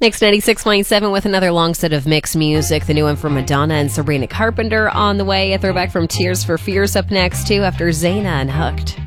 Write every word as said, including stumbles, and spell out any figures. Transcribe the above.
Mix ninety-six point seven with another long set of mixed music. The new one from Madonna and Sabrina Carpenter on the way. A throwback from Tears for Fears up next, too, after Zayn and Hooked.